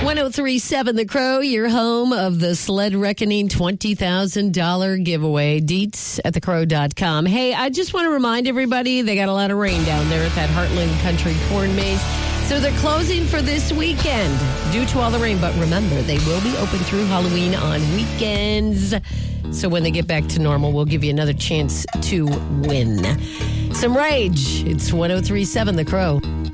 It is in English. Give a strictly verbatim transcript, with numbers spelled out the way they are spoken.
ten thirty-seven The Crow, your home of the Sled Reckoning twenty thousand dollars giveaway. Deets at the crow dot com. Hey, I just want to remind everybody they got a lot of rain down there at that Heartland Country Corn Maze. So they're closing for this weekend due to all the rain. But remember, they will be open through Halloween on weekends. So when they get back to normal, we'll give you another chance to win some rage. It's ten thirty-seven The Crow.